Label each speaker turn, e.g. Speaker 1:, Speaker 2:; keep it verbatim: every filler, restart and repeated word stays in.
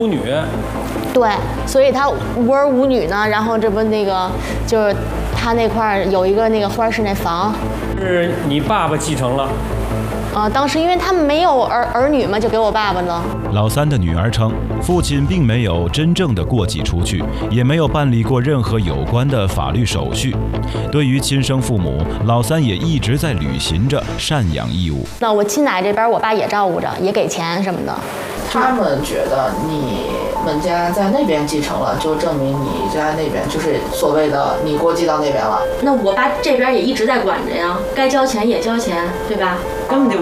Speaker 1: 无女。
Speaker 2: 对，所以他无儿无女呢。然后这不那个就是他那块儿有一个那个花市那房，
Speaker 1: 是你爸爸继承了。
Speaker 2: 呃，当时因为他们没有儿儿女嘛，就给我爸爸了。
Speaker 3: 老三的女儿称，父亲并没有真正的过继出去，也没有办理过任何有关的法律手续。对于亲生父母，老三也一直在履行着赡养义务。
Speaker 2: 那我亲奶这边，我爸也照顾着，也给钱什么的。
Speaker 4: 他们觉得你们家在那边继承了，就证明你家那边就是所谓的你过继到那边了。
Speaker 5: 那我爸这边也一直在管着呀，该交钱也交钱，对吧？
Speaker 6: 根本就